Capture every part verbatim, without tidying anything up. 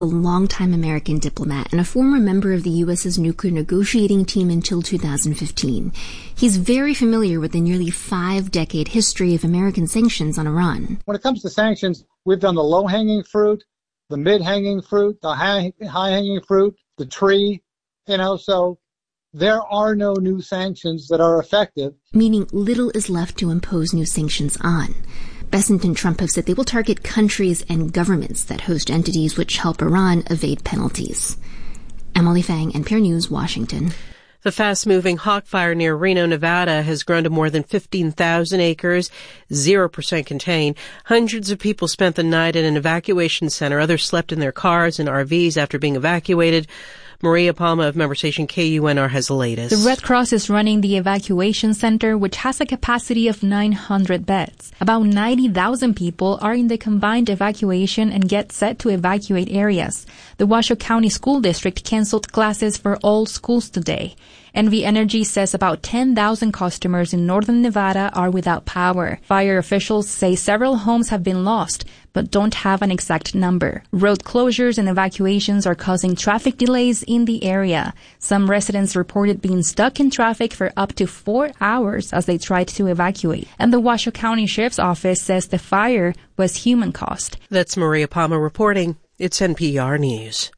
a longtime American diplomat and a former member of the U S's nuclear negotiating team until two thousand fifteen. He's very familiar with the nearly five-decade history of American sanctions on Iran. When it comes to sanctions, we've done the low-hanging fruit, the mid-hanging fruit, the high, high-hanging fruit, the tree, you know, so there are no new sanctions that are effective. Meaning little is left to impose new sanctions on. Bessent and Trump have said they will target countries and governments that host entities which help Iran evade penalties. Emily Fang, N P R News, Washington. The fast-moving Hawk Fire near Reno, Nevada has grown to more than fifteen thousand acres, zero percent contained. Hundreds of people spent the night in an evacuation center. Others slept in their cars and R Vs after being evacuated. Maria Palma of member station K U N R has the latest. The Red Cross is running the evacuation center, which has a capacity of nine hundred beds. About ninety thousand people are in the combined evacuation and get set to evacuate areas. The Washoe County School District canceled classes for all schools today. N V Energy says about ten thousand customers in northern Nevada are without power. Fire officials say several homes have been lost, but don't have an exact number. Road closures and evacuations are causing traffic delays in the area. Some residents reported being stuck in traffic for up to four hours as they tried to evacuate. And the Washoe County Sheriff's Office says the fire was human-caused. That's Maria Palma reporting. It's N P R News.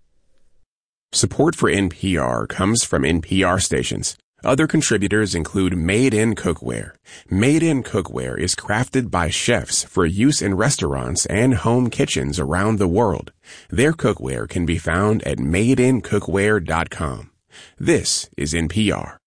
Support for N P R comes from N P R stations. Other contributors include Made in Cookware. Made in Cookware is crafted by chefs for use in restaurants and home kitchens around the world. Their cookware can be found at made in cookware dot com. This is N P R.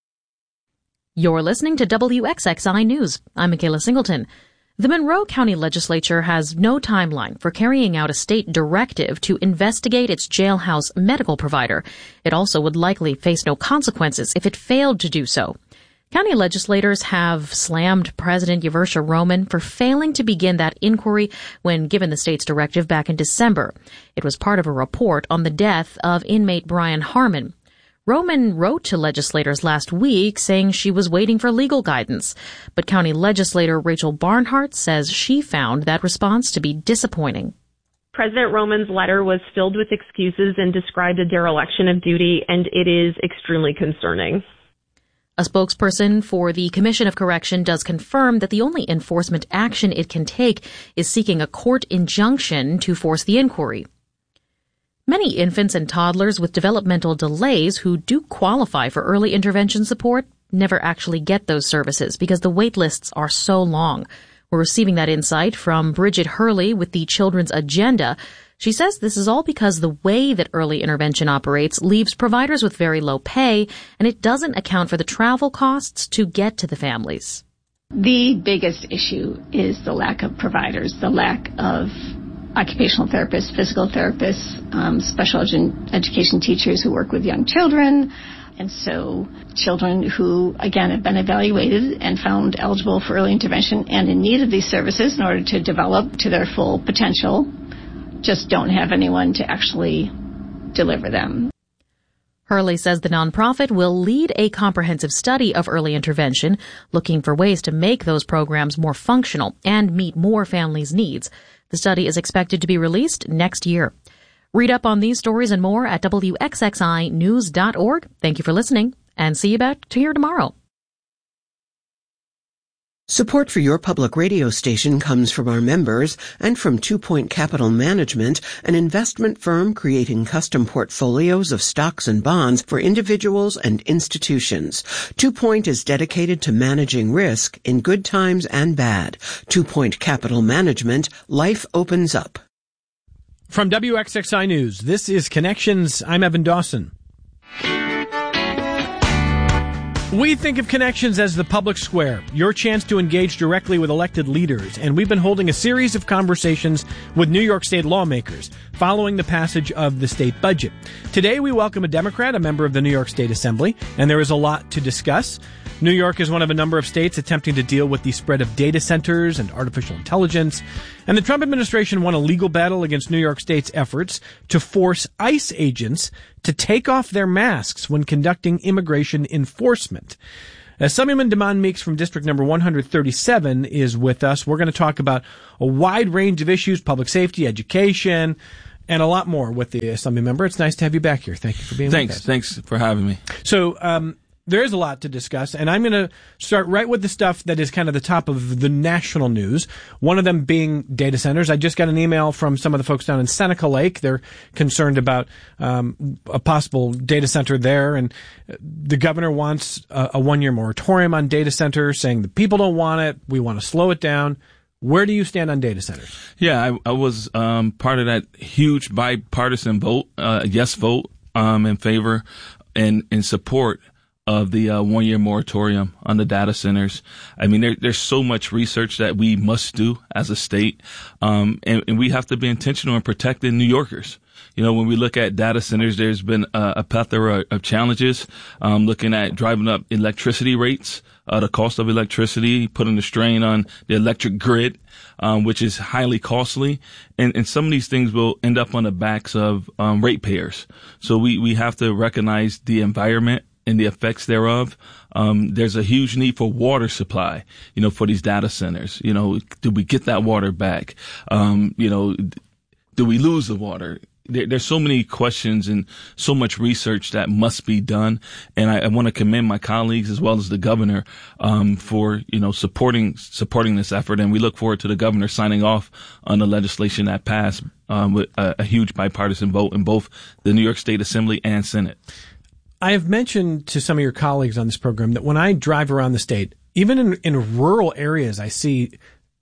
You're listening to W X X I News. I'm Michaela Singleton. The Monroe County Legislature has no timeline for carrying out a state directive to investigate its jailhouse medical provider. It also would likely face no consequences if it failed to do so. County legislators have slammed President Yversha Roman for failing to begin that inquiry when given the state's directive back in December. It was part of a report on the death of inmate Brian Harmon. Roman wrote to legislators last week saying she was waiting for legal guidance, but County Legislator Rachel Barnhart says she found that response to be disappointing. President Roman's letter was filled with excuses and described a dereliction of duty, and it is extremely concerning. A spokesperson for the Commission of Correction does confirm that the only enforcement action it can take is seeking a court injunction to force the inquiry. Many infants and toddlers with developmental delays who do qualify for early intervention support never actually get those services because the wait lists are so long. We're receiving that insight from Bridget Hurley with the Children's Agenda. She says this is all because the way that early intervention operates leaves providers with very low pay, and it doesn't account for the travel costs to get to the families. The biggest issue is the lack of providers, the lack of occupational therapists, physical therapists, um, special edu- education teachers who work with young children. And so children who, again, have been evaluated and found eligible for early intervention and in need of these services in order to develop to their full potential just don't have anyone to actually deliver them. Hurley says the nonprofit will lead a comprehensive study of early intervention, looking for ways to make those programs more functional and meet more families' needs. The study is expected to be released next year. Read up on these stories and more at W X X I news dot org. Thank you for listening, and see you back here tomorrow. Support for your public radio station comes from our members and from Two Point Capital Management, an investment firm creating custom portfolios of stocks and bonds for individuals and institutions. Two Point is dedicated to managing risk in good times and bad. Two Point Capital Management, life opens up. From W X X I News, this is Connections. I'm Evan Dawson. We think of Connections as the public square, your chance to engage directly with elected leaders, and we've been holding a series of conversations with New York State lawmakers following the passage of the state budget. Today we welcome a Democrat, a member of the New York State Assembly, and there is a lot to discuss. New York is one of a number of states attempting to deal with the spread of data centers and artificial intelligence, and the Trump administration won a legal battle against New York State's efforts to force ICE agents to take off their masks when conducting immigration enforcement. Assemblyman Damon Meeks from District Number one thirty-seven is with us. We're going to talk about a wide range of issues, public safety, education, and a lot more with the Assembly member. It's nice to have you back here. Thank you for being Thanks. with us. Thanks for having me. So, um, there is a lot to discuss, and I'm going to start right with the stuff that is kind of the top of the national news, one of them being data centers. I just got an email from some of the folks down in Seneca Lake. They're concerned about um, a possible data center there, and the governor wants a, a one-year moratorium on data centers, saying the people don't want it, we want to slow it down. Where do you stand on data centers? Yeah, I, I was um, part of that huge bipartisan vote, uh, yes vote um, in favor and in support of the uh, one-year moratorium on the data centers. I mean, there, there's so much research that we must do as a state, um, and, and we have to be intentional in protecting New Yorkers. You know, when we look at data centers, there's been a, a plethora of challenges, um, looking at driving up electricity rates, uh, the cost of electricity, putting a strain on the electric grid, um, which is highly costly. And, and some of these things will end up on the backs of um, ratepayers. So we, we have to recognize the environment and the effects thereof. Um, there's a huge need for water supply, you know, for these data centers. You know, do we get that water back? Um, you know, do we lose the water? There, there's so many questions and so much research that must be done. And I, I want to commend my colleagues as well as the governor, um, for, you know, supporting, supporting this effort. And we look forward to the governor signing off on the legislation that passed, um, with a, a huge bipartisan vote in both the New York State Assembly and Senate. I have mentioned to some of your colleagues on this program that when I drive around the state, even in, in rural areas, I see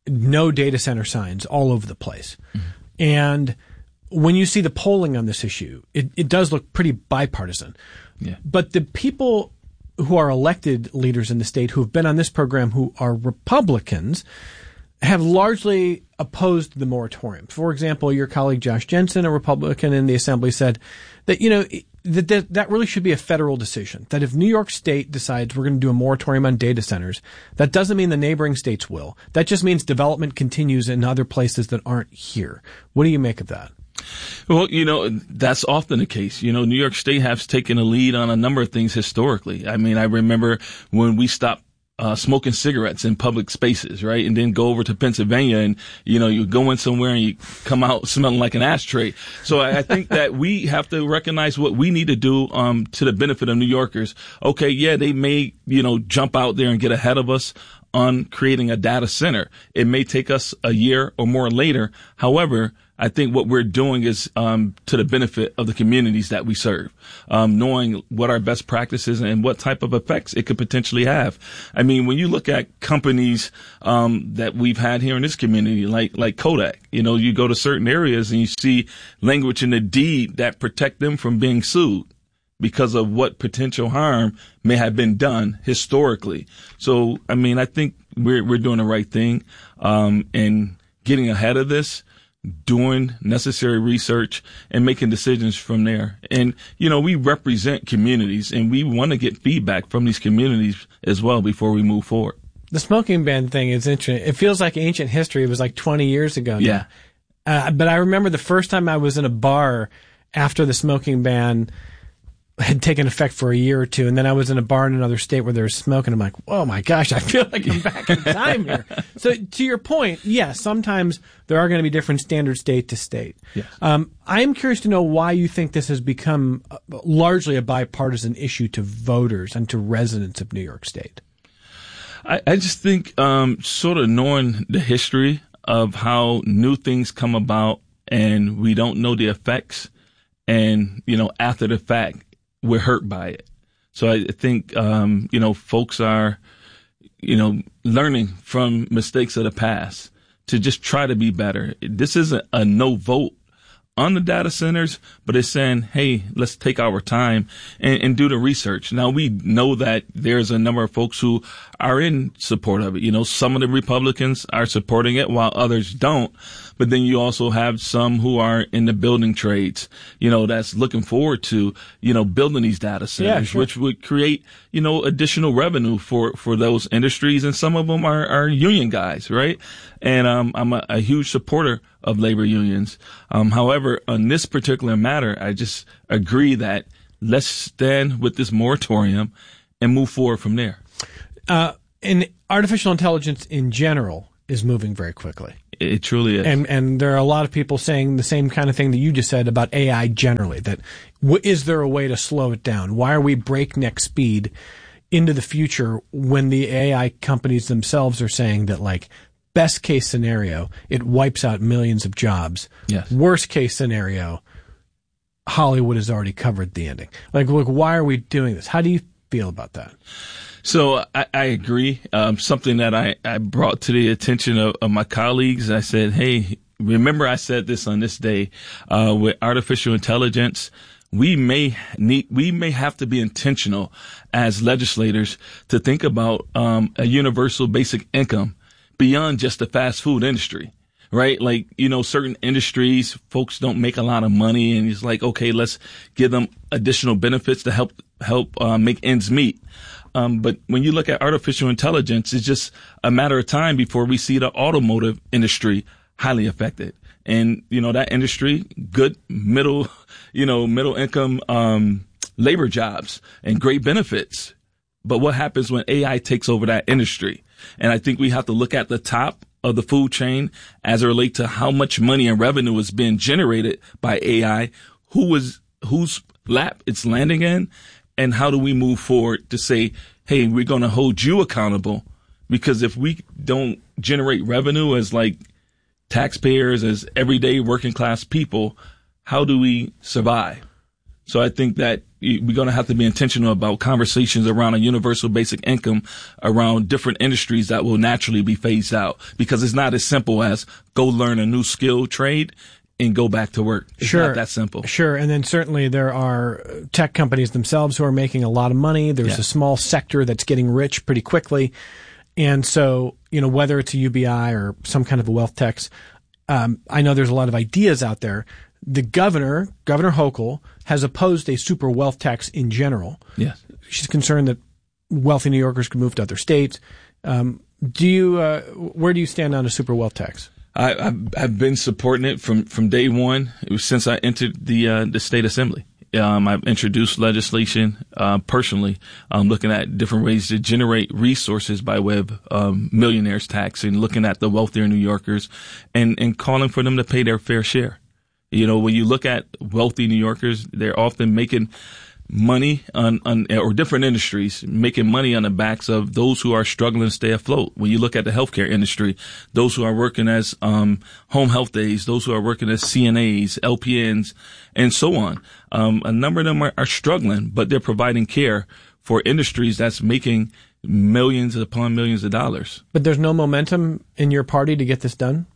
no data center signs all over the place. Mm-hmm. And when you see the polling on this issue, it, it does look pretty bipartisan. Yeah. But the people who are elected leaders in the state who have been on this program who are Republicans have largely opposed the moratorium. For example, your colleague Josh Jensen, a Republican in the Assembly, said that, you know, that, that that really should be a federal decision, that if New York State decides we're going to do a moratorium on data centers, that doesn't mean the neighboring states will. That just means development continues in other places that aren't here. What do you make of that? Well, you know, that's often the case. You know, New York State has taken a lead on a number of things historically. I mean, I remember when we stopped Uh, smoking cigarettes in public spaces, right? And then go over to Pennsylvania and, you know, you go in somewhere and you come out smelling like an ashtray. So I, I think that we have to recognize what we need to do, um, to the benefit of New Yorkers. Okay. Yeah. They may, you know, jump out there and get ahead of us on creating a data center. It may take us a year or more later. However, I think what we're doing is um, to the benefit of the communities that we serve, um, knowing what our best practices and what type of effects it could potentially have. I mean, when you look at companies um, that we've had here in this community, like like Kodak, you know, you go to certain areas and you see language in the deed that protect them from being sued because of what potential harm may have been done historically. So, I mean, I think we're we're doing the right thing um, and getting ahead of this, doing necessary research and making decisions from there. And, you know, we represent communities and we want to get feedback from these communities as well before we move forward. The smoking ban thing is interesting. It feels like ancient history. It was like twenty years ago. Yeah. Uh, but I remember the first time I was in a bar after the smoking ban had taken effect for a year or two, and then I was in a bar in another state where there was smoking. I'm like, oh my gosh, I feel like I'm back in time here. So to your point, yes, sometimes there are going to be different standards state to state. Yes. Um, I'm curious to know why you think this has become largely a bipartisan issue to voters and to residents of New York State. I, I just think um, sort of knowing the history of how new things come about and we don't know the effects, and, you know, after the fact, we're hurt by it. So I think, um, you know, folks are, you know, learning from mistakes of the past to just try to be better. This isn't a no vote on the data centers, but it's saying, hey, let's take our time and, and do the research. Now, we know that there's a number of folks who are in support of it. You know, some of the Republicans are supporting it while others don't. But then you also have some who are in the building trades, you know, that's looking forward to, you know, building these data centers, yeah, sure. which would create, you know, additional revenue for, for those industries. And some of them are, are union guys, right? And um, I'm a, a huge supporter of labor unions. Um, however, on this particular matter, I just agree that let's stand with this moratorium and move forward from there. Uh, and artificial intelligence in general is moving very quickly. It truly is. And and there are a lot of people saying the same kind of thing that you just said about A I generally, that w- is there a way to slow it down? Why are we breakneck speed into the future when the A I companies themselves are saying that, like, best case scenario, it wipes out millions of jobs. Yes. Worst case scenario, Hollywood has already covered the ending. Like, look, why are we doing this? How do you feel about that? So I, I agree. Um, something that I, I brought to the attention of, of my colleagues, I said, hey, remember I said this on this day, uh, with artificial intelligence, we may need, we may have to be intentional as legislators to think about, um, a universal basic income beyond just the fast food industry. Right? Like, you know, certain industries, folks don't make a lot of money, and it's like, okay, let's give them additional benefits to help, help, uh, make ends meet. Um, but when you look at artificial intelligence, it's just a matter of time before we see the automotive industry highly affected. And, you know, that industry, good middle, you know, middle income, um, labor jobs and great benefits. But what happens when A I takes over that industry? And I think we have to look at the top of the food chain as it relates to how much money and revenue is being generated by A I, who is, whose lap it's landing in, and how do we move forward to say, hey, we're going to hold you accountable, because if we don't generate revenue as like taxpayers, as everyday working class people, how do we survive? So I think that we're going to have to be intentional about conversations around a universal basic income around different industries that will naturally be phased out, because it's not as simple as go learn a new skill trade and go back to work. It's sure. not that simple. Sure. And then certainly there are tech companies themselves who are making a lot of money. There's yeah. a small sector that's getting rich pretty quickly. And so, you know, whether it's a U B I or some kind of a wealth tax, um, I know there's a lot of ideas out there. The governor, Governor Hochul, has opposed a super wealth tax in general. Yes. She's concerned that wealthy New Yorkers could move to other states. Um, do you, uh, where do you stand on a super wealth tax? I, I've, I've been supporting it from, from day one. It was since I entered the, uh, the state assembly. Um, I've introduced legislation, uh, personally, um, looking at different ways to generate resources by way of, um, millionaires tax, and looking at the wealthier New Yorkers and, and calling for them to pay their fair share. You know, when you look at wealthy New Yorkers, they're often making money on, on, or different industries, making money on the backs of those who are struggling to stay afloat. When you look at the healthcare industry, those who are working as, um, home health aides, those who are working as C N As, L P Ns, and so on. Um, a number of them are, are struggling, but they're providing care for industries that's making millions upon millions of dollars. But there's no momentum in your party to get this done?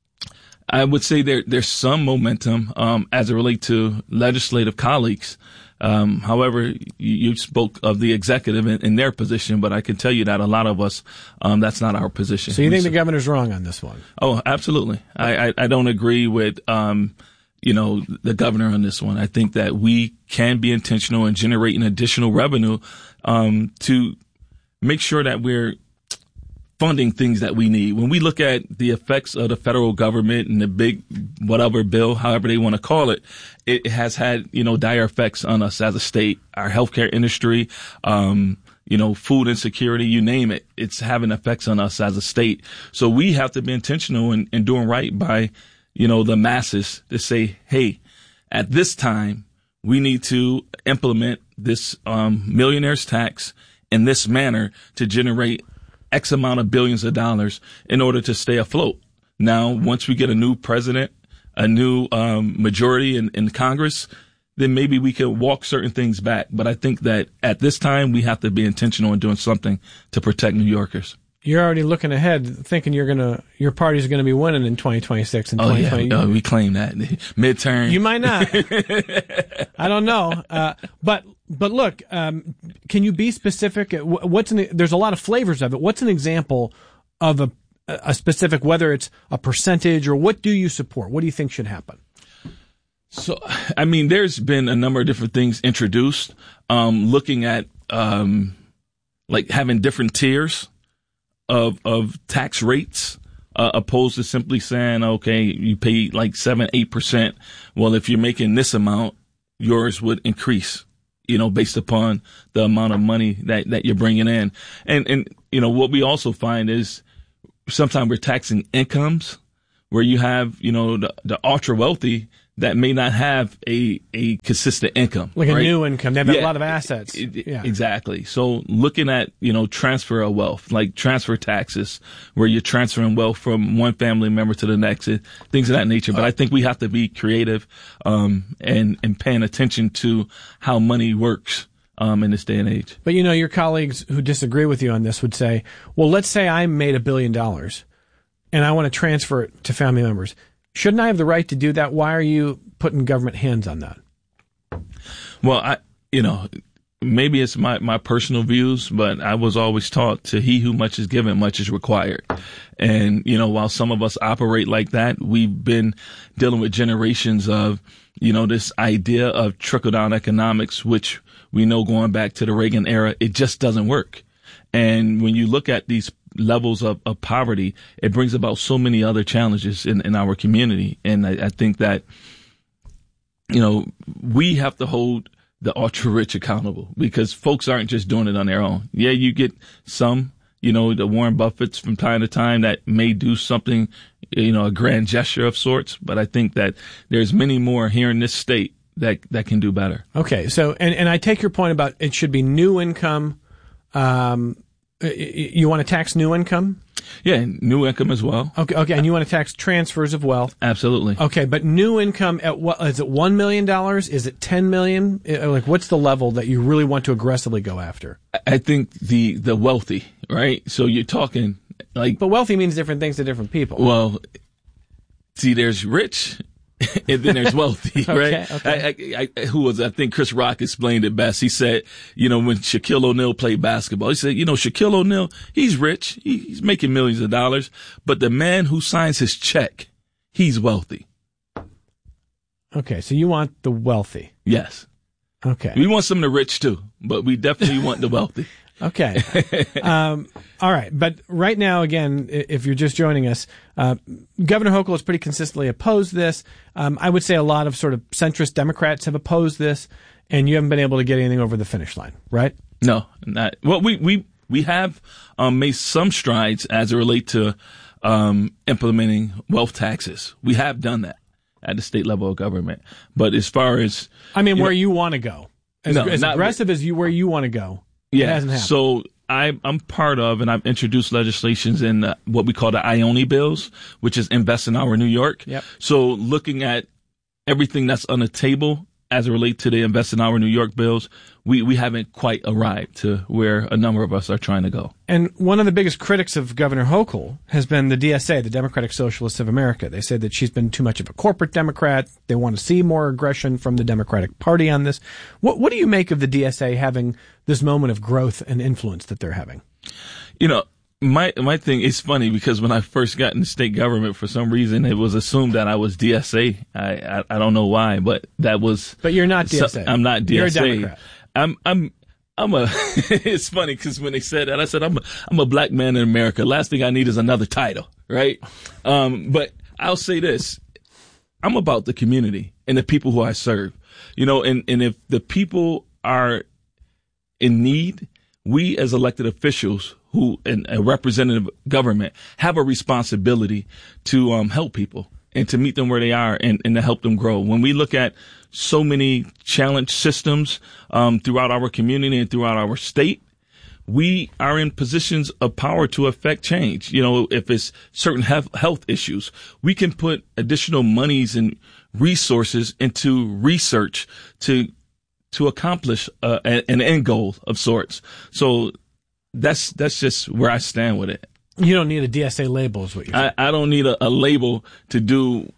I would say there, there's some momentum, um, as it relates to legislative colleagues. Um, however, you, you spoke of the executive in, in their position, but I can tell you that a lot of us, um, that's not our position. So you think we, the governor's wrong on this one? Oh, absolutely. I, I, I don't agree with, um, you know, the governor on this one. I think that we can be intentional in generating additional revenue, um, to make sure that we're funding things that we need. When we look at the effects of the federal government and the big whatever bill, however they want to call it, it has had, you know, dire effects on us as a state, our healthcare industry, um, you know, food insecurity, you name it. It's having effects on us as a state. So we have to be intentional in, in doing right by, you know, the masses to say, hey, at this time, we need to implement this um, millionaire's tax in this manner to generate X amount of billions of dollars in order to stay afloat. Now, once we get a new president, a new um, majority in, in Congress, then maybe we can walk certain things back. But I think that at this time, we have to be intentional in doing something to protect New Yorkers. You're already looking ahead, thinking you're gonna, your party's going to be winning in twenty twenty-six and twenty twenty. Oh, yeah, uh, we claim that. Midterm. You might not. I don't know. Uh, but, but look, um, can you be specific? What's an, there's a lot of flavors of it. What's an example of a, a specific, whether it's a percentage or what do you support? What do you think should happen? So, I mean, there's been a number of different things introduced, um, looking at, um, like having different tiers of, of tax rates, uh, opposed to simply saying, okay, you pay like seven, eight percent. Well, if you're making this amount, yours would increase, you know, based upon the amount of money that, that you're bringing in. And, and, you know, what we also find is sometimes we're taxing incomes, where you have, you know, the, the ultra wealthy that may not have a, a consistent income. Like right? a new income. They have yeah, a lot of assets. It, it, yeah. Exactly. So looking at, you know, transfer of wealth, like transfer taxes, where you're transferring wealth from one family member to the next, and things of that nature. But I think we have to be creative, um, and, and paying attention to how money works. Um, in this day and age. But you know, your colleagues who disagree with you on this would say, well, let's say I made a billion dollars and I want to transfer it to family members. Shouldn't I have the right to do that? Why are you putting government hands on that? Well, I, you know, maybe it's my, my personal views, but I was always taught to he who much is given, much is required. And, you know, while some of us operate like that, we've been dealing with generations of, you know, this idea of trickle down economics, which we know going back to the Reagan era, it just doesn't work. And when you look at these levels of, of poverty, it brings about so many other challenges in, in our community. And I, I think that, you know, we have to hold the ultra rich accountable because folks aren't just doing it on their own. Yeah, you get some, you know, the Warren Buffetts from time to time that may do something, you know, a grand gesture of sorts. But I think that there's many more here in this state that that can do better. Okay, so and, and I take your point about it should be new income. Um, you want to tax new income? Yeah, new income as well. Okay, okay, and you want to tax transfers of wealth? Absolutely. Okay, but new income at what is it? One million dollars? Is it ten million? Like, what's the level that you really want to aggressively go after? I think the the wealthy, right? So you're talking like, but wealthy means different things to different people. Well, see, there's rich. And then there's wealthy, right? Okay, okay. I, I, I, who was, I think Chris Rock explained it best. He said, you know, when Shaquille O'Neal played basketball, he said, you know, Shaquille O'Neal, he's rich. He, he's making millions of dollars. But the man who signs his check, he's wealthy. Okay. So you want the wealthy? Yes. Okay. We want some of the rich too, but we definitely want the wealthy. Okay. Um, all right. But right now, again, if you're just joining us, uh, Governor Hochul has pretty consistently opposed this. Um, I would say a lot of sort of centrist Democrats have opposed this, and you haven't been able to get anything over the finish line, right? No, not. Well, we, we, we have, um, made some strides as it relates to, um, implementing wealth taxes. We have done that at the state level of government. But as far as, I mean, you where know, you want to go, as, no, as not, aggressive as you, where you want to go. Yeah. It hasn't happened. So I, I'm part of, and I've introduced legislations in uh, what we call the Ione bills, which is Invest in Our New York. Yep. So looking at everything that's on the table as it relates to the Invest in Our New York bills, we, we haven't quite arrived to where a number of us are trying to go. And one of the biggest critics of Governor Hochul has been the D S A, the Democratic Socialists of America. They say that she's been too much of a corporate Democrat. They want to see more aggression from the Democratic Party on this. What, what do you make of the D S A having this moment of growth and influence that they're having? You know, my my thing is funny because when I first got in the state government, for some reason, it was assumed that I was D S A. I I, I don't know why, but that was. But you're not D S A. So, I'm not D S A. You're a Democrat. I'm I'm I'm a. It's funny because when they said that, I said I'm a, I'm a black man in America. Last thing I need is another title, right? Um, but I'll say this: I'm about the community and the people who I serve. You know, and and if the people are in need, we as elected officials who and a representative government have a responsibility to um, help people and to meet them where they are and, and to help them grow. When we look at so many challenge systems um, throughout our community and throughout our state, we are in positions of power to affect change. You know, if it's certain health issues, we can put additional monies and resources into research to to accomplish uh, an end goal of sorts. So that's that's just where I stand with it. You don't need a D S A label, is what you're saying. I, I don't need a, a label to do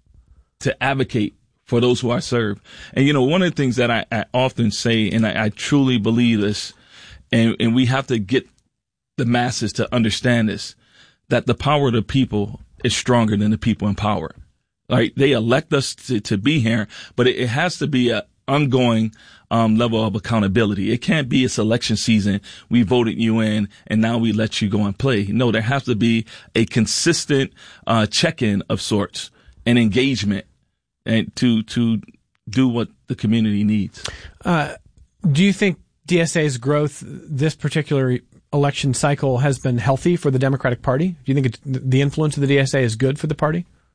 to advocate for those who I serve. And you know, one of the things that I, I often say, and I, I truly believe this, and, and we have to get the masses to understand this, that the power of the people is stronger than the people in power. Right? They elect us to, to be here, but it, it has to be a ongoing um, level of accountability. It can't be a selection season. We voted you in and now we let you go and play. No, there has to be a consistent uh, check-in of sorts and engagement and to to do what the community needs. Uh, do you think D S A's growth this particular election cycle has been healthy for the Democratic Party? Do you think it's, the influence of the D S A is good for the party?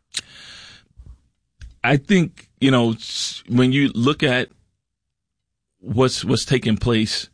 I think, you know, when you look at what's what's taking place,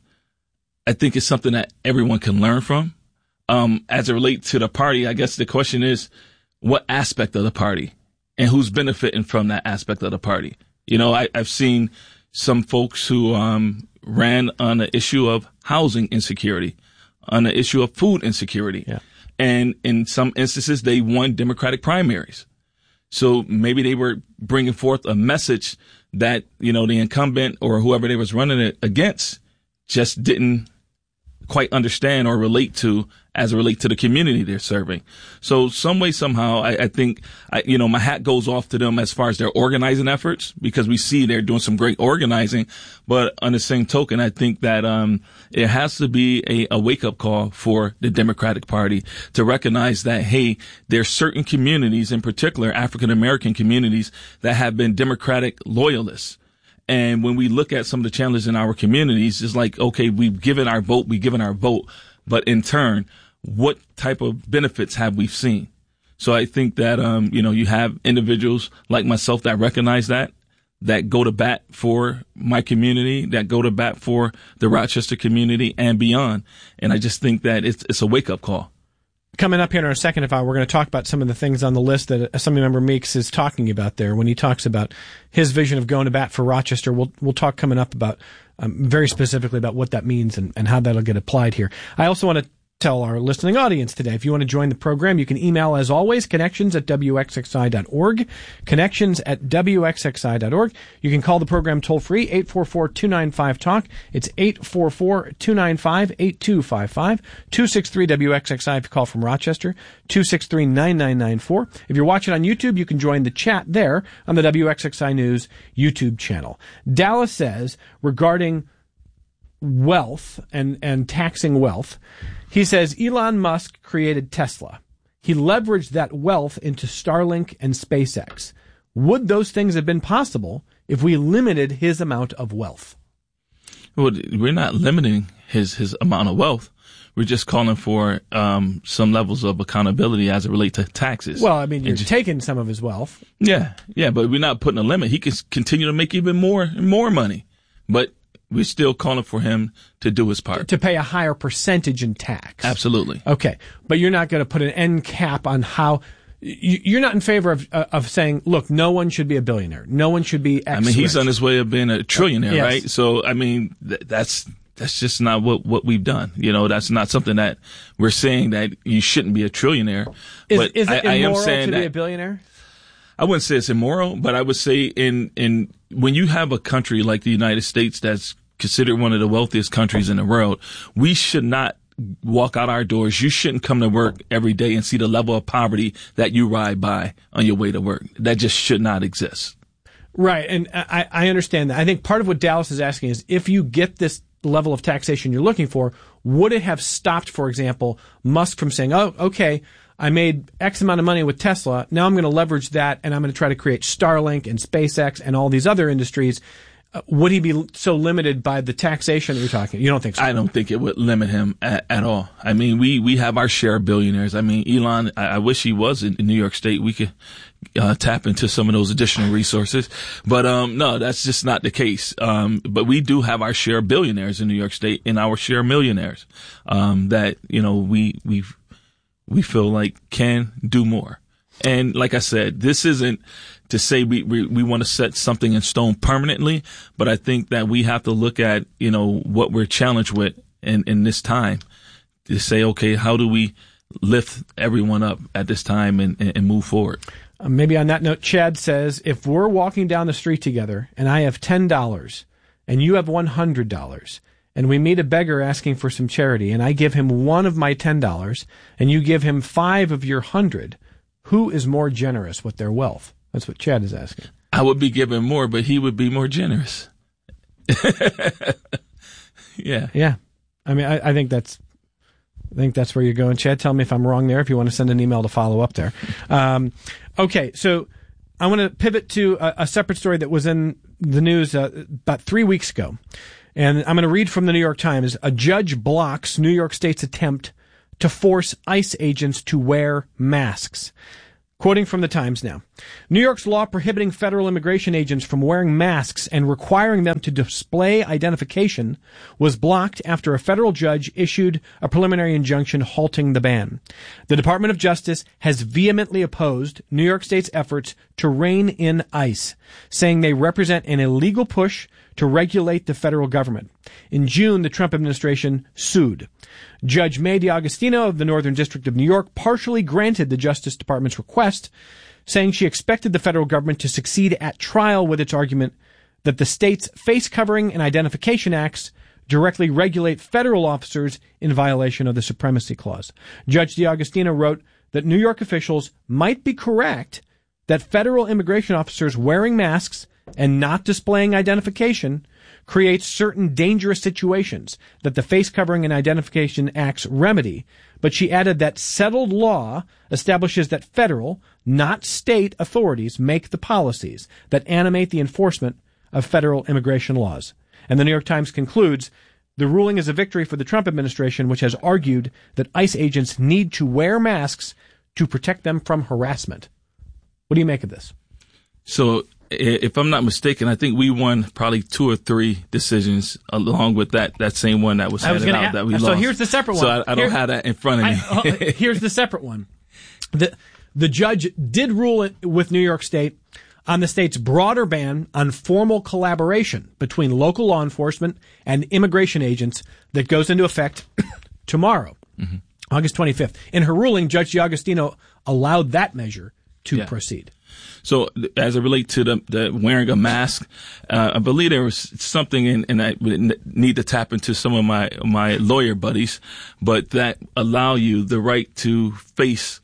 I think it's something that everyone can learn from. Um, as it relates to the party, I guess the question is, what aspect of the party and who's benefiting from that aspect of the party? You know, I, I've seen some folks who um, ran on the issue of housing insecurity, on the issue of food insecurity. Yeah. And in some instances, they won Democratic primaries. So maybe they were bringing forth a message that, you know, the incumbent or whoever they was running it against just didn't quite understand or relate to as it relates to the community they're serving. So some way, somehow, I, I think, I, you know, my hat goes off to them as far as their organizing efforts, because we see they're doing some great organizing. But on the same token, I think that um it has to be a, a wake-up call for the Democratic Party to recognize that, hey, there's certain communities, in particular African-American communities, that have been Democratic loyalists. And when we look at some of the challenges in our communities, it's like, okay, we've given our vote, we've given our vote, but in turn, what type of benefits have we seen? So I think that, um, you know, you have individuals like myself that recognize that, that go to bat for my community, that go to bat for the Rochester community and beyond. And I just think that it's, it's a wake-up call. Coming up here in our second half hour, we're going to talk about some of the things on the list that Assembly Member Meeks is talking about there when he talks about his vision of going to bat for Rochester. We'll we'll talk coming up about um, very specifically about what that means and, and how that'll get applied here. I also want to tell our listening audience today, if you want to join the program, you can email, as always, connections at W X X I dot org, connections at W X X I dot org. You can call the program toll-free, eight four four, two nine five, talk. It's eight four four, two nine five, eight two five five, two six three W X X I if you call from Rochester, two six three, nine nine nine four. If you're watching on YouTube, you can join the chat there on the W X X I News YouTube channel. Dallas says, regarding wealth and, and taxing wealth, he says Elon Musk created Tesla. He leveraged that wealth into Starlink and SpaceX. Would those things have been possible if we limited his amount of wealth? Well, we're not limiting his, his amount of wealth. We're just calling for um, some levels of accountability as it relates to taxes. Well, I mean, you're just taking some of his wealth. Yeah, yeah, but we're not putting a limit. He can continue to make even more more money, but we're still calling for him to do his part. To pay a higher percentage in tax. Absolutely. Okay. But you're not going to put an end cap on how you're not in favor of uh, of saying, look, no one should be a billionaire. No one should be X I mean, he's rich. on his way of being a trillionaire, yes. right? So, I mean, th- that's that's just not what, what we've done. You know, that's not something that we're saying that you shouldn't be a trillionaire. Is, but is it I, immoral I am saying to that, be a billionaire? I wouldn't say it's immoral, but I would say in in when you have a country like the United States that's considered one of the wealthiest countries in the world, we should not walk out our doors. You shouldn't come to work every day and see the level of poverty that you ride by on your way to work. That just should not exist. Right. And I, I understand that. I think part of what Dallas is asking is, if you get this level of taxation you're looking for, would it have stopped, for example, Musk from saying, oh, okay, I made X amount of money with Tesla. Now I'm going to leverage that and I'm going to try to create Starlink and SpaceX and all these other industries. Uh, would he be so limited by the taxation that you're talking? You don't think so? I don't think it would limit him at, at all. I mean, we, we have our share of billionaires. I mean, Elon, I, I wish he was in, in New York State. We could uh, tap into some of those additional resources. But um no, that's just not the case. Um But we do have our share of billionaires in New York State and our share of millionaires um that, you know, we we we feel like can do more. And like I said, this isn't to say we, we, we want to set something in stone permanently, but I think that we have to look at, you know, what we're challenged with in, in this time to say, okay, how do we lift everyone up at this time and, and, and move forward? Uh, maybe on that note, Chad says, if we're walking down the street together and I have ten dollars and you have one hundred dollars and we meet a beggar asking for some charity and I give him one of my ten dollars and you give him five of your one hundred, who is more generous with their wealth? That's what Chad is asking. I would be giving more, but he would be more generous. yeah. Yeah. I mean, I, I think that's, I think that's where you're going. Chad, tell me if I'm wrong there, if you want to send an email to follow up there. Um, okay. So I want to pivot to a, a separate story that was in the news uh, about three weeks ago. And I'm going to read from the New York Times. A judge blocks New York State's attempt to force ICE agents to wear masks. Quoting from the Times now. New York's law prohibiting federal immigration agents from wearing masks and requiring them to display identification was blocked after a federal judge issued a preliminary injunction halting the ban. The Department of Justice has vehemently opposed New York State's efforts to rein in ICE, saying they represent an illegal push to regulate the federal government. In June, the Trump administration sued. Judge May DiAugustino of the Northern District of New York partially granted the Justice Department's request, saying she expected the federal government to succeed at trial with its argument that the state's face covering and identification acts directly regulate federal officers in violation of the Supremacy Clause. Judge DiAugustino wrote that New York officials might be correct that federal immigration officers wearing masks and not displaying identification creates certain dangerous situations that the face covering and identification acts remedy, but she added that settled law establishes that federal, not state authorities make the policies that animate the enforcement of federal immigration laws. And the New York Times concludes, the ruling is a victory for the Trump administration, which has argued that ICE agents need to wear masks to protect them from harassment. What do you make of this? So, if I'm not mistaken, I think we won probably two or three decisions along with that, that same one that was handed out add, that we so lost. So here's the separate one. So I, I don't Here, have that in front of me. I, uh, here's the separate one. The, the judge did rule it with New York State on the state's broader ban on formal collaboration between local law enforcement and immigration agents that goes into effect tomorrow, mm-hmm. August twenty-fifth. In her ruling, Judge DiAugustino allowed that measure to yeah. proceed. So as it relates to the, the wearing a mask, uh, I believe there was something in, and I need to tap into some of my, my lawyer buddies, but that allow you the right to face,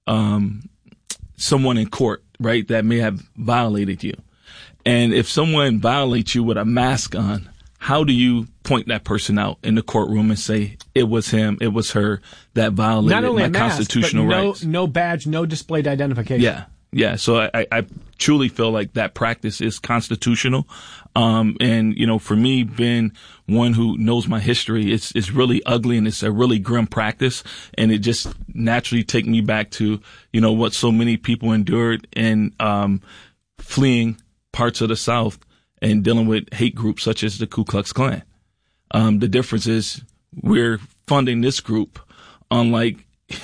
um, someone in court, right, that may have violated you. And if someone violates you with a mask on, how do you point that person out in the courtroom and say it was him, it was her that violated Not only my a mask, constitutional but no, rights? No badge, no displayed identification. Yeah. Yeah, so I, I truly feel like that practice is constitutional. Um, and, you know, for me, being one who knows my history, it's, it's really ugly and it's a really grim practice. And it just naturally take me back to, you know, what so many people endured in, um, fleeing parts of the South and dealing with hate groups such as the Ku Klux Klan. Um, the difference is we're funding this group unlike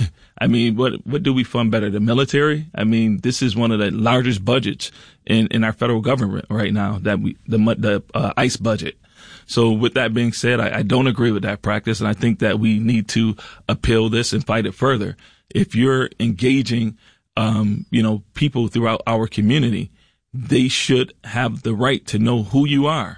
I mean, what what do we fund better? The military? I mean, this is one of the largest budgets in, in our federal government right now, that we the the uh, ICE budget. So with that being said, I, I don't agree with that practice, and I think that we need to appeal this and fight it further. If you're engaging, um, you know, people throughout our community, they should have the right to know who you are.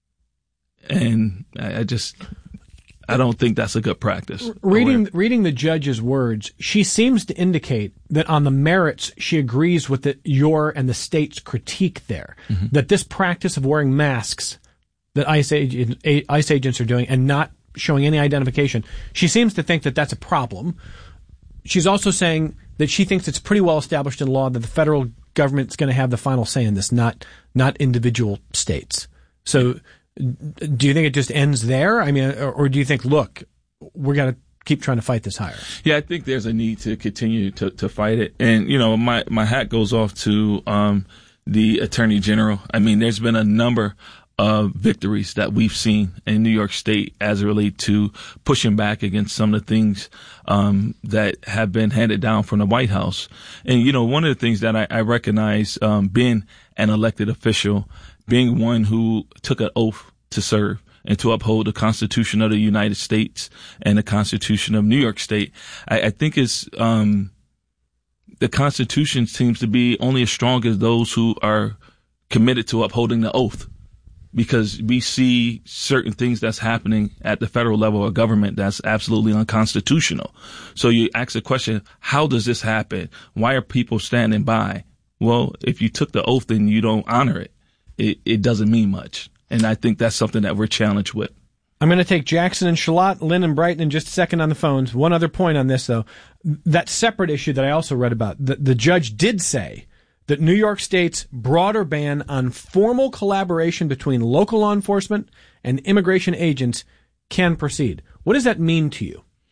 And I, I just... I don't think that's a good practice. Reading reading the judge's words, she seems to indicate that on the merits, she agrees with the, your and the state's critique there, mm-hmm. that this practice of wearing masks that ICE, agent, ICE agents are doing and not showing any identification, she seems to think that that's a problem. She's also saying that she thinks it's pretty well established in law that the federal government's going to have the final say in this, not not individual states. So... do you think it just ends there? I mean, or, or do you think, look, we're going to keep trying to fight this higher? Yeah, I think there's a need to continue to, to fight it. And, you know, my, my hat goes off to um, the Attorney General. I mean, there's been a number of victories that we've seen in New York State as it relates to pushing back against some of the things um, that have been handed down from the White House. And, you know, one of the things that I, I recognize um, being an elected official, being one who took an oath to serve and to uphold the Constitution of the United States and the Constitution of New York State, I, I think is um, the Constitution seems to be only as strong as those who are committed to upholding the oath, because we see certain things that's happening at the federal level of government that's absolutely unconstitutional. So you ask the question, how does this happen? Why are people standing by? Well, if you took the oath and you don't honor it, It, it doesn't mean much. And I think that's something that we're challenged with. I'm going to take Jackson and Charlotte, Lynn and Brighton in just a second on the phones. One other point on this, though. That separate issue that I also read about, the, the judge did say that New York State's broader ban on formal collaboration between local law enforcement and immigration agents can proceed. What does that mean to you?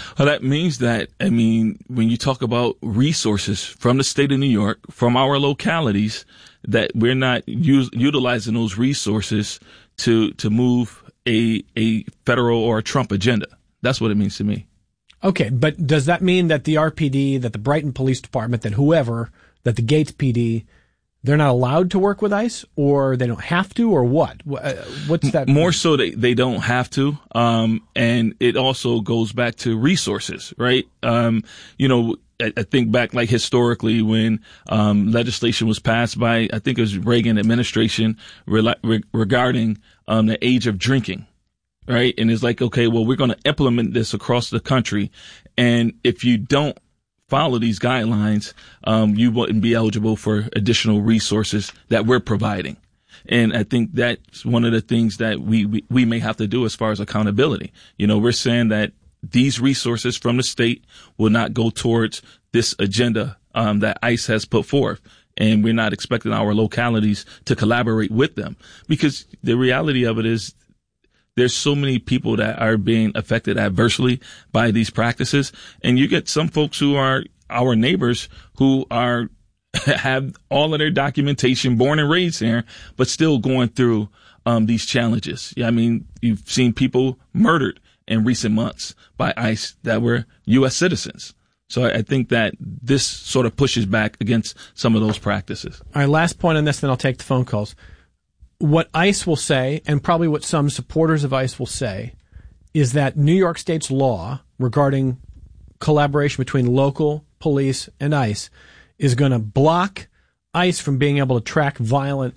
Well, that means that, I mean, when you talk about resources from the state of New York, from our localities, that we're not use, utilizing those resources to to move a a federal or a Trump agenda. That's what it means to me. Okay, but does that mean that the R P D, that the Brighton Police Department, that whoever, that the Gates P D, they're not allowed to work with ICE, or they don't have to, or what? What's that? More so, they, they don't have to. Um, and it also goes back to resources, right? Um, you know, I, I think back like historically when, um, legislation was passed by, I think it was Reagan administration re- re- regarding, um, the age of drinking, right? And it's like, okay, well, we're going to implement this across the country. And if you don't follow these guidelines, um, you wouldn't be eligible for additional resources that we're providing. And I think that's one of the things that we, we, we may have to do as far as accountability. You know, we're saying that these resources from the state will not go towards this agenda, um, that ICE has put forth. And we're not expecting our localities to collaborate with them, because the reality of it is there's so many people that are being affected adversely by these practices. And you get some folks who are our neighbors who are have all of their documentation, born and raised here, but still going through um, these challenges. Yeah, I mean, you've seen people murdered in recent months by ICE that were U S citizens. So I think that this sort of pushes back against some of those practices. All right, last point on this, then I'll take the phone calls. What ICE will say, and probably what some supporters of ICE will say, is that New York State's law regarding collaboration between local police and ICE is going to block ICE from being able to track violent,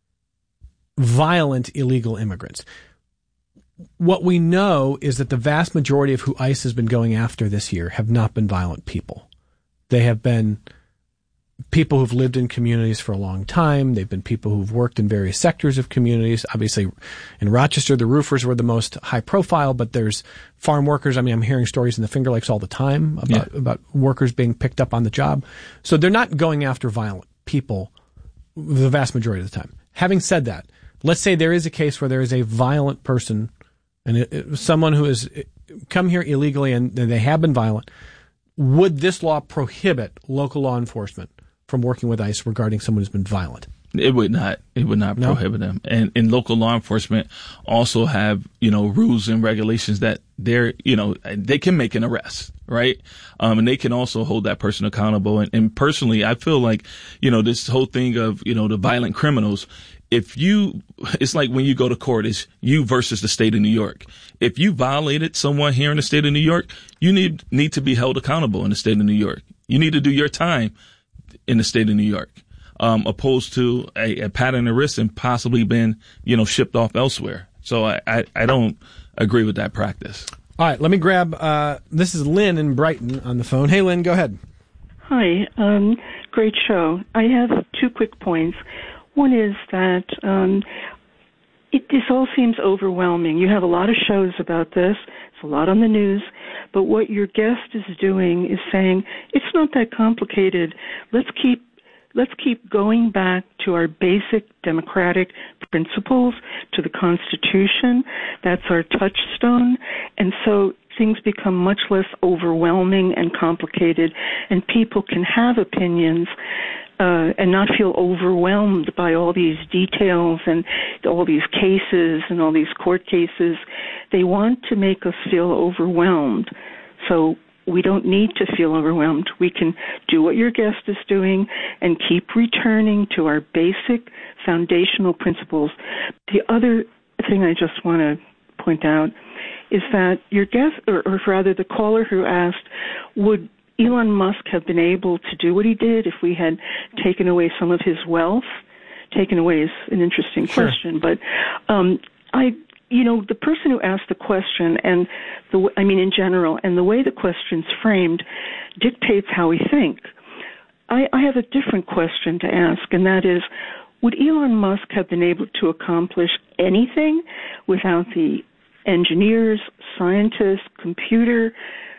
violent illegal immigrants. What we know is that the vast majority of who ICE has been going after this year have not been violent people. They have been people who've lived in communities for a long time. They've been people who've worked in various sectors of communities. Obviously, in Rochester, the roofers were the most high profile, but there's farm workers. I mean, I'm hearing stories in the Finger Lakes all the time about, yeah. about workers being picked up on the job. So they're not going after violent people the vast majority of the time. Having said that, let's say there is a case where there is a violent person and it, it, someone who has come here illegally and they have been violent. Would this law prohibit local law enforcement from working with ICE regarding someone who's been violent? It would not. It would not no? prohibit them. And, and local law enforcement also have, you know, rules and regulations that they're, you know, they can make an arrest, right? Um, and they can also hold that person accountable. And, and personally, I feel like, you know, this whole thing of, you know, the violent criminals, if you, it's like when you go to court, it's you versus the state of New York. If you violated someone here in the state of New York, you need, need to be held accountable in the state of New York. You need to do your time in the state of New York, um, opposed to a, a pat on the wrist and possibly been, you know, shipped off elsewhere. So I, I, I don't agree with that practice. All right, let me grab, uh, this is Lynn in Brighton on the phone. Hey, Lynn, go ahead. Hi, um, great show. I have two quick points. One is that um, it, this all seems overwhelming. You have a lot of shows about this. It's a lot on the news. But what your guest is doing is saying, it's not that complicated. Let's keep let's keep going back to our basic democratic principles, to the Constitution. That's our touchstone. And so things become much less overwhelming and complicated, and people can have opinions Uh, and not feel overwhelmed by all these details and all these cases and all these court cases. They want to make us feel overwhelmed. So we don't need to feel overwhelmed. We can do what your guest is doing and keep returning to our basic foundational principles. The other thing I just want to point out is that your guest, or, or rather the caller who asked, would Elon Musk have been able to do what he did if we had taken away some of his wealth? Taken away is an interesting Sure. question, but um, I, you know, the person who asked the question, and the, I mean, in general, and the way the question's framed, dictates how we think. I, I have a different question to ask, and that is, would Elon Musk have been able to accomplish anything without the engineers, scientists, computer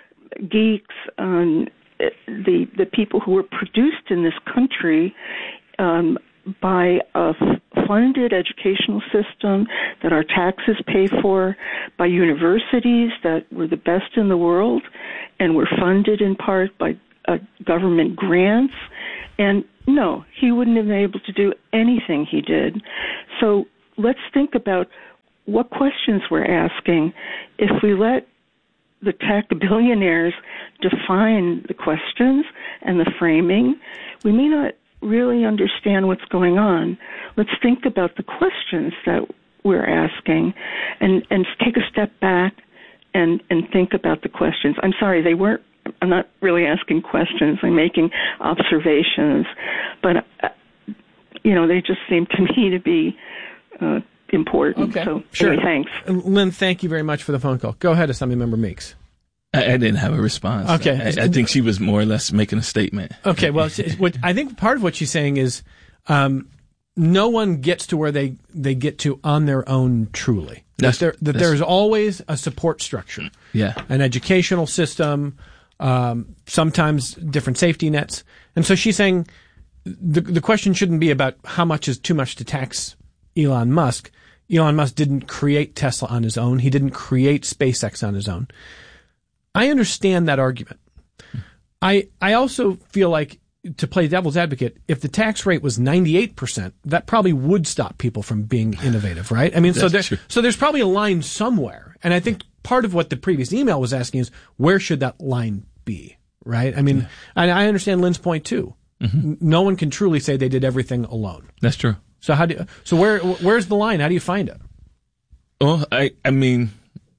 geeks, um, the the people who were produced in this country um, by a funded educational system that our taxes pay for, by universities that were the best in the world, and were funded in part by uh, government grants. And no, he wouldn't have been able to do anything he did. So let's think about what questions we're asking. If we let the tech billionaires define the questions and the framing, we may not really understand what's going on. Let's think about the questions that we're asking and, and take a step back and, and think about the questions. I'm sorry, they weren't, I'm not really asking questions. I'm making observations. But, uh, you know, they just seem to me to be uh, important. Okay, so, sure. Anyway, thanks. Lynn, thank you very much for the phone call. Go ahead, Assembly Member Meeks. I, I didn't have a response. Okay. I, I think she was more or less making a statement. Okay, well, what I think part of what she's saying is um, no one gets to where they, they get to on their own truly. That, there, that there's always a support structure. Yeah. An educational system, um, sometimes different safety nets. And so she's saying the the question shouldn't be about how much is too much to tax Elon Musk. Elon Musk didn't create Tesla on his own. He didn't create SpaceX on his own. I understand that argument. I I also feel like, to play devil's advocate, if the tax rate was ninety-eight percent, that probably would stop people from being innovative, right? I mean, so there, so there's probably a line somewhere. And I think part of what the previous email was asking is, where should that line be, right? I mean, yeah. and I understand Lynn's point too. Mm-hmm. No one can truly say they did everything alone. That's true. So how do you, so where where's the line? How do you find it? Well, I I mean,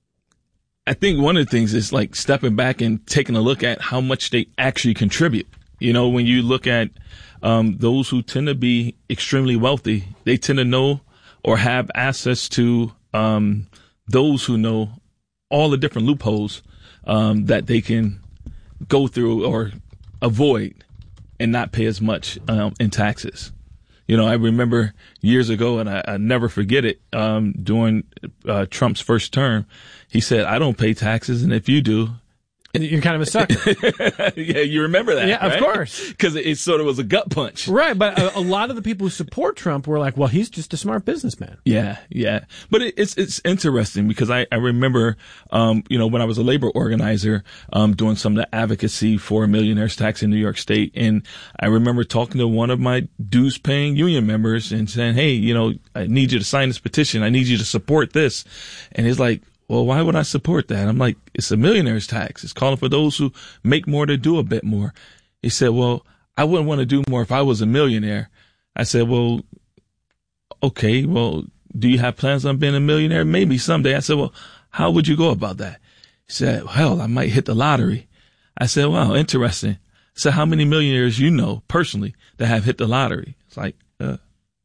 I think one of the things is like stepping back and taking a look at how much they actually contribute. You know, when you look at um, those who tend to be extremely wealthy, they tend to know or have access to um, those who know all the different loopholes um, that they can go through or avoid and not pay as much um, in taxes. You know, I remember years ago, and I, I never forget it, um, during uh, Trump's first term, he said, I don't pay taxes, and if you do, you're kind of a sucker. Yeah, you remember that, Yeah, right? Of course. Because it, it sort of was a gut punch. Right, but a, a lot of the people who support Trump were like, well, he's just a smart businessman. Yeah, yeah. But it, it's it's interesting because I, I remember, um, you know, when I was a labor organizer um, doing some of the advocacy for millionaires tax in New York State, and I remember talking to one of my dues-paying union members and saying, hey, you know, I need you to sign this petition. I need you to support this. And he's like, well, why would I support that? I'm like, it's a millionaire's tax. It's calling for those who make more to do a bit more. He said, well, I wouldn't want to do more if I was a millionaire. I said, well, okay, well, do you have plans on being a millionaire? Maybe someday. I said, well, how would you go about that? He said, hell, I might hit the lottery. I said, wow, interesting. I said, how many millionaires you know personally that have hit the lottery? It's like, uh,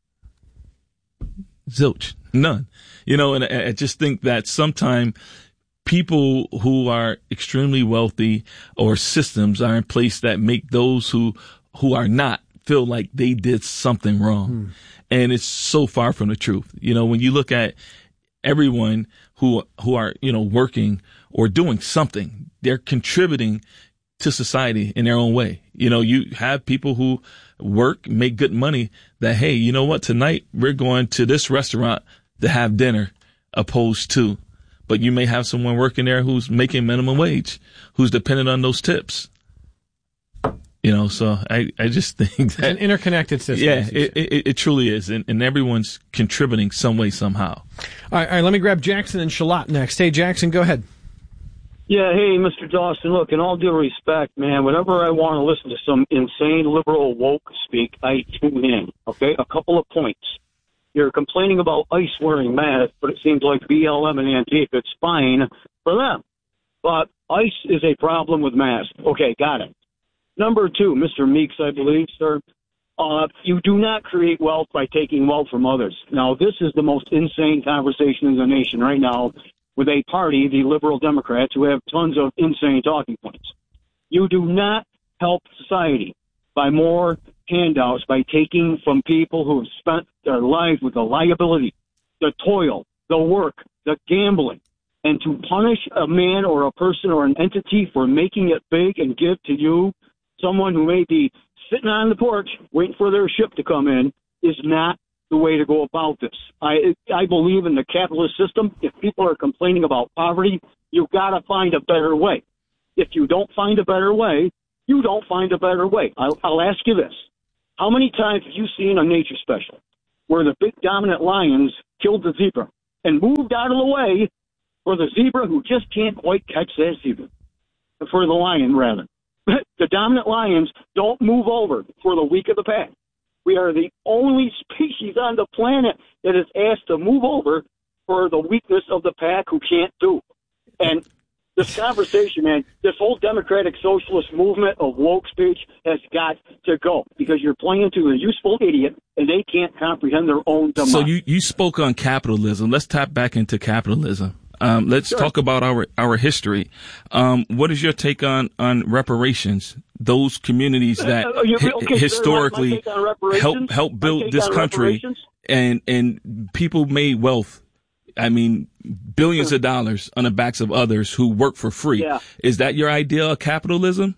zilch, none. You know, and I, I just think that sometimes people who are extremely wealthy or systems are in place that make those who who are not feel like they did something wrong. Hmm. And it's so far from the truth. You know, when you look at everyone who who are, you know, working or doing something, they're contributing to society in their own way. You know, you have people who work, make good money that, hey, you know what, tonight we're going to this restaurant to have dinner opposed to, but you may have someone working there who's making minimum wage, who's dependent on those tips. You know, so I, I just think that it's an interconnected system. Yeah, it, it, it truly is. And, and everyone's contributing some way, somehow. All right, all right, let me grab Jackson and Charlotte next. Hey, Jackson, go ahead. Yeah, hey, Mister Dawson, look, in all due respect, man, whenever I want to listen to some insane liberal woke speak, I tune in, okay? A couple of points. You're complaining about ICE wearing masks, but it seems like B L M and Antifa, it's fine for them. But ICE is a problem with masks. Okay, got it. Number two, Mister Meeks, I believe, sir, uh, you do not create wealth by taking wealth from others. Now, this is the most insane conversation in the nation right now with a party, the Liberal Democrats, who have tons of insane talking points. You do not help society by more handouts, by taking from people who have spent their lives with the liability, the toil, the work, the gambling, and to punish a man or a person or an entity for making it big and give to you, someone who may be sitting on the porch waiting for their ship to come in, is not the way to go about this. I I believe in the capitalist system. If people are complaining about poverty, you've got to find a better way. If you don't find a better way, you don't find a better way. I'll, I'll ask you this. How many times have you seen a nature special where the big dominant lions killed the zebra and moved out of the way for the zebra who just can't quite catch that zebra? For the lion, rather. The dominant lions don't move over for the weak of the pack. We are the only species on the planet that is asked to move over for the weakness of the pack who can't do. And this conversation, man, this whole democratic socialist movement of woke speech has got to go because you're playing to a useful idiot and they can't comprehend their own demise. So you, you spoke on capitalism. Let's tap back into capitalism. Um, let's sure. talk about our, our history. Um, what is your take on, on reparations? Those communities that uh, you, okay, hi- historically help help build this country and, and people made wealth. I mean, billions of dollars on the backs of others who work for free. Yeah. Is that your idea of capitalism?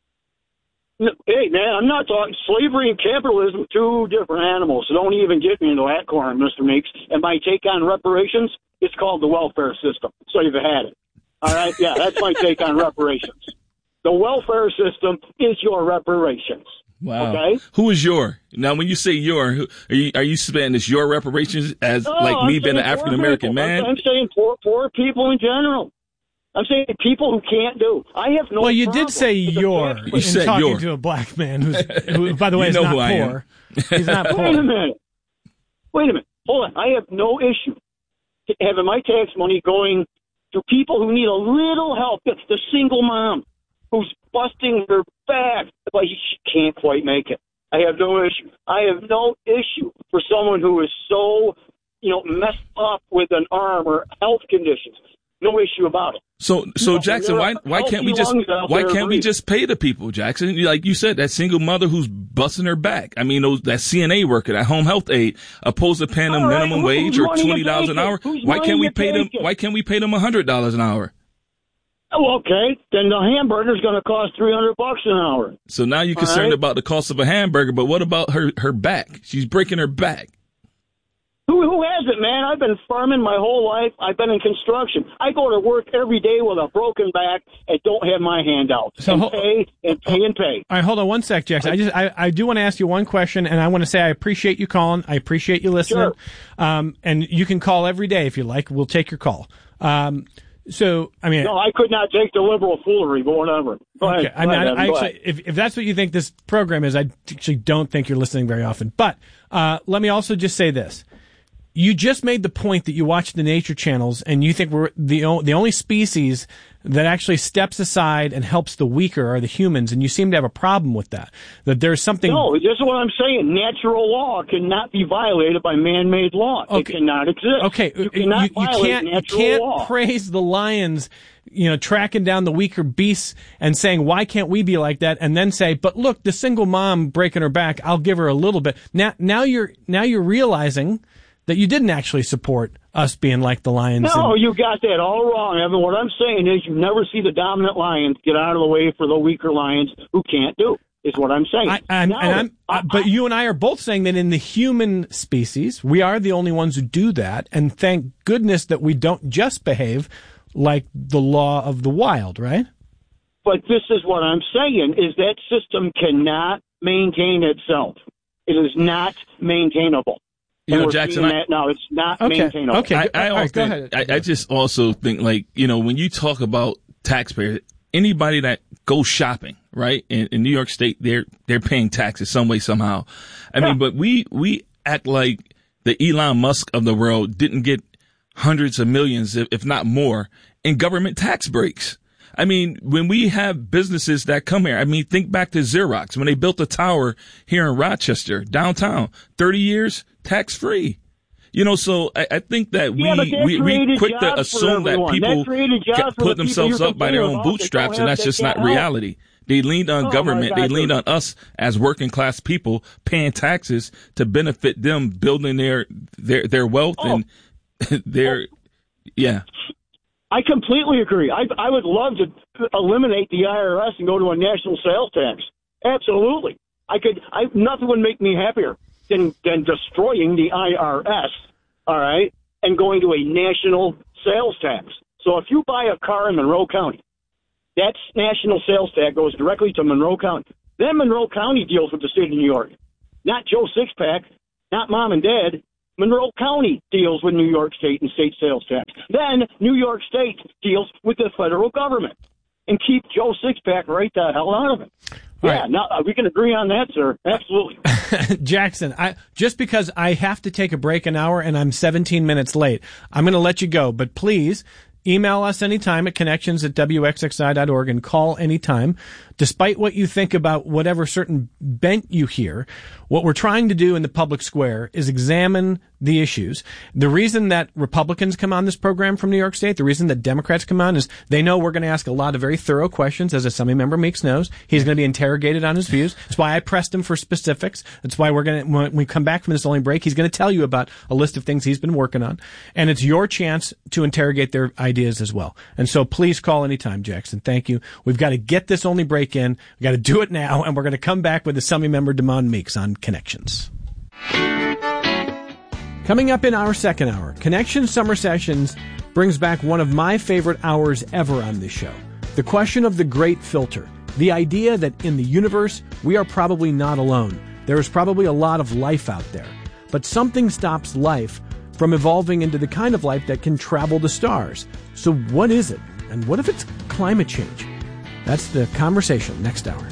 No, hey, man, I'm not talking slavery and capitalism, two different animals. So don't even get me into that corner, Mister Meeks. And my take on reparations, it's called the welfare system. So you've had it. All right? Yeah, that's my take on reparations. The welfare system is your reparations. Wow. Okay? Who is your? Now, when you say your, who, are you are you saying this your reparations as No, like I'm me being an saying poor African American people. man? I'm, I'm saying poor, poor people in general. I'm saying people who can't do. I have no. Well, you problem did say with the your fact- You in said talking your. to a black man who's, who, by the way, You is know not who I am. poor. He's not poor. Wait a minute. Wait a minute. Hold on. I have no issue having my tax money going to people who need a little help. The, the single mom who's busting her back, but she can't quite make it. I have no issue. I have no issue for someone who is so, you know, messed up with an arm or health conditions. No issue about it. So, so No, Jackson, there why are why can't we healthy just lungs out why there can't we breathing. just pay the people, Jackson? Like you said, that single mother who's busting her back. I mean, those that C N A worker, that home health aide, opposed to paying them All right, minimum who- wage whose or money you twenty dollars an taking? hour. Whose Why money can't we you pay them? taking? Why can't we pay them a hundred dollars an hour? Oh, okay. Then the hamburger's going to cost three hundred bucks an hour. So now you're All concerned right. about the cost of a hamburger, but what about her her back? She's breaking her back. Who, who hasn't, man? I've been farming my whole life. I've been in construction. I go to work every day with a broken back and don't have my hand out. So and ho- pay and pay and pay. All right, hold on one sec, Jackson. I just I, I do want to ask you one question, and I want to say I appreciate you calling. I appreciate you listening. Sure. Um, and you can call every day if you like. We'll take your call. Um, so I mean, No, I could not take the liberal foolery, but whatever. Go okay. ahead. I mean, Go ahead, I, I Evan. Go actually, if if that's what you think this program is, I actually don't think you're listening very often. But uh, let me also just say this. You just made the point that you watch the nature channels and you think we're the o- the only species that actually steps aside and helps the weaker are the humans, and you seem to have a problem with that. That there's something. No, this is what I'm saying. Natural law cannot be violated by man-made law. Okay. It cannot exist. Okay, you cannot you, you violate can't you natural can't law. praise the lions, you know, tracking down the weaker beasts and saying why can't we be like that, and then say, but look, the single mom breaking her back, I'll give her a little bit. Now, now you're now you're realizing that you didn't actually support us being like the lions. No, and, you got that all wrong, Evan. What I'm saying is you never see the dominant lions get out of the way for the weaker lions who can't do, is what I'm saying. I, I'm, Now, and I'm, I- uh, but you and I are both saying that in the human species, we are the only ones who do that. And thank goodness that we don't just behave like the law of the wild, right? But this is what I'm saying, is that system cannot maintain itself. It is not maintainable. You And know, we're Jackson, seeing I- that now. It's not Okay, maintainable. okay. I, I, All right, also go think, ahead. I, I just also think, like, you know, when you talk about taxpayers, anybody that goes shopping, right, in, in New York State, they're they're paying taxes some way, somehow. I mean, but we we act like the Elon Musk of the world didn't get hundreds of millions, if, if not more, in government tax breaks. I mean, when we have businesses that come here, I mean, think back to Xerox when they built a tower here in Rochester, downtown, thirty years tax free. You know, so I, I think that we, Yeah, but that we, we created quick to jobs for assume that everyone. people That created jobs get- for the put people themselves you're up by their complaining own about that bootstraps, don't and have- that's that just not can't help. reality. They leaned on Oh, my government. They God, leaned dude. on us as working class people paying taxes to benefit them, building their their their wealth Oh. and their yeah. I completely agree. I, I would love to eliminate the I R S and go to a national sales tax. Absolutely. I could. I nothing would make me happier than than destroying the I R S. All right, and going to a national sales tax. So if you buy a car in Monroe County, That national sales tax goes directly to Monroe County. Then Monroe County deals with the state of New York. Not Joe Sixpack, not mom and dad. Monroe County deals with New York State and state sales tax. Then New York State deals with the federal government. And keep Joe Sixpack right the hell out of it. All yeah, right. now we can agree on that, sir. Absolutely. Jackson, I, just because I have to take a break an hour and I'm seventeen minutes late, I'm going to let you go. But please email us anytime at connections at W X X I dot org and call anytime. Despite what you think about whatever certain bent you hear, what we're trying to do in the public square is examine the issues. The reason that Republicans come on this program from New York State, the reason that Democrats come on is they know we're going to ask a lot of very thorough questions. As Assembly Member Meeks knows, he's going to be interrogated on his views. That's why I pressed him for specifics. That's why we're going to, when we come back from this only break, he's going to tell you about a list of things he's been working on. And it's your chance to interrogate their ideas as well. And so please call anytime, Jackson. Thank you. We've got to get this only break in. We've got to do it now, and we're going to come back with Assembly Member Damon Meeks on Connections. Coming up in our second hour, Connections Summer Sessions brings back one of my favorite hours ever on this show. The question of the great filter. The idea that in the universe, we are probably not alone. There is probably a lot of life out there. But something stops life from evolving into the kind of life that can travel the stars. So what is it? And what if it's climate change? That's the conversation next hour.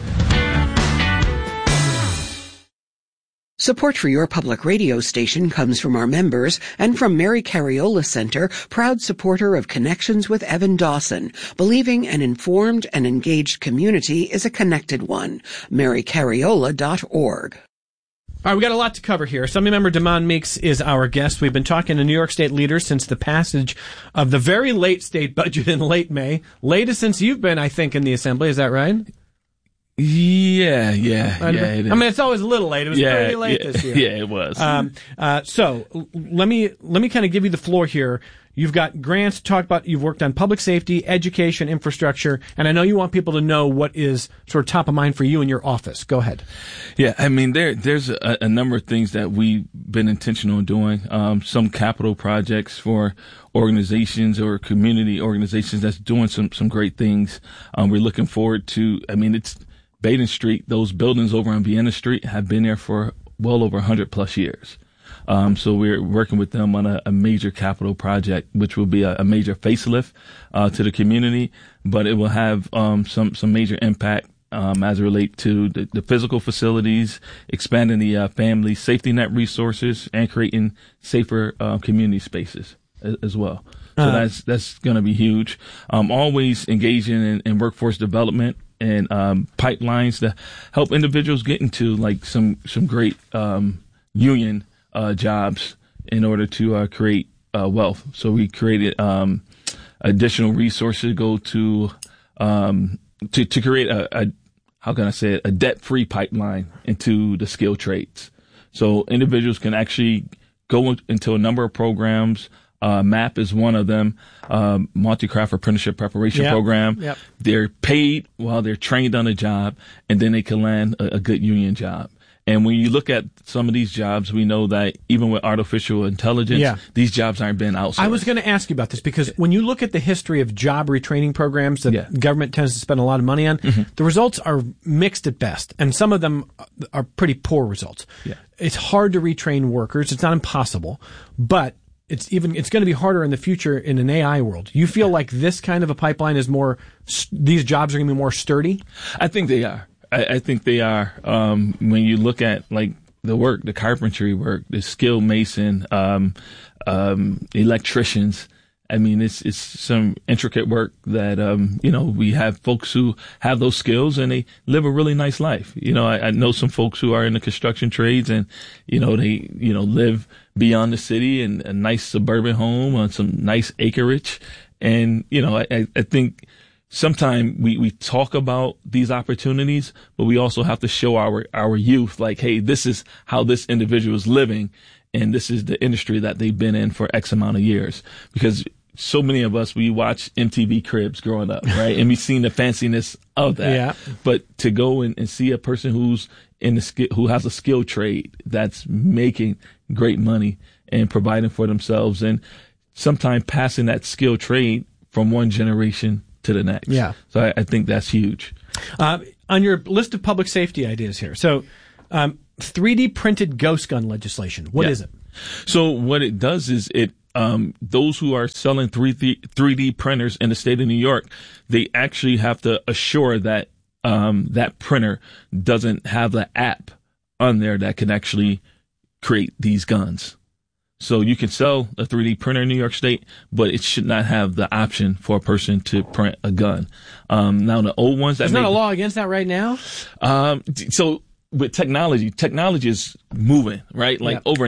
Support for your public radio station comes from our members and from Mary Cariola Center, proud supporter of Connections with Evan Dawson, believing an informed and engaged community is a connected one. mary cariola dot org. All right, we got a lot to cover here. Assemblymember Damon Meeks is our guest. We've been talking to New York State leaders since the passage of the very late state budget in late May. Latest since you've been, I think, in the Assembly. Is that right? Yeah, yeah, I, yeah. It is. I mean, it's always a little late. It was yeah, pretty late yeah, this year. Yeah, it was. Um, uh, so l- let me let me kind of give you the floor here. You've got grants to talk about. You've worked on public safety, education, infrastructure, and I know you want people to know what is sort of top of mind for you in your office. Go ahead. Yeah, I mean, there there's a, a number of things that we've been intentional in doing. Um, some capital projects for organizations or community organizations that's doing some some great things. Um, we're looking forward to. I mean, it's Baden Street. Those buildings over on Vienna Street have been there for well over one hundred plus years. Um, so we're working with them on a, a major capital project, which will be a, a major facelift uh, to the community, but it will have um, some some major impact um, as it relates to the, the physical facilities, expanding the uh, family safety net resources, and creating safer uh, community spaces as, as well. So uh, that's that's going to be huge. Um, always engaging in, in workforce development and um, pipelines to help individuals get into like some some great um, union Uh, jobs in order to uh, create uh, wealth. So we created um, additional resources to go to um, to to create a, a how can I say it a debt-free pipeline into the skilled trades. So individuals can actually go into a number of programs. Uh, MAP is one of them. Um, Multi-Craft Apprenticeship Preparation yep. Program. Yep. They're paid while they're trained on a job, and then they can land a, a good union job. And when you look at some of these jobs, we know that even with artificial intelligence, yeah. these jobs aren't being outsourced. I was going to ask you about this because when you look at the history of job retraining programs that yeah. government tends to spend a lot of money on, mm-hmm. the results are mixed at best. And some of them are pretty poor results. Yeah. It's hard to retrain workers. It's not impossible, but it's even, it's going to be harder in the future in an A I world. You feel like this kind of a pipeline is more, these jobs are going to be more sturdy? I think they are. I, I think they are. Um, when you look at like the work, the carpentry work, the skilled mason, um, um, electricians. I mean, it's it's some intricate work that um, you know we have folks who have those skills and they live a really nice life. You know, I, I know some folks who are in the construction trades and you know they you know live beyond the city in a nice suburban home on some nice acreage, and you know I, I think. Sometimes we, we talk about these opportunities, but we also have to show our, our youth like, hey, this is how this individual is living. And this is the industry that they've been in for X amount of years. Because so many of us, we watch M T V Cribs growing up, right? And we've seen the fanciness of that. Yeah. But to go and, and see a person who's in the skill, who has a skilled trade that's making great money and providing for themselves and sometimes passing that skilled trade from one generation to the next. Yeah. So I, I think that's huge. Uh, on your list of public safety ideas here, so um, three D printed ghost gun legislation. What Yeah. is it? So what it does is it um, those who are selling three D printers in the state of New York, they actually have to assure that um, that printer doesn't have an app on there that can actually create these guns. So you can sell a three D printer in New York State, but it should not have the option for a person to print a gun. Um, now the old ones that There's make, not a law against that right now? Um, so with technology, technology is moving, right? Like Yeah. over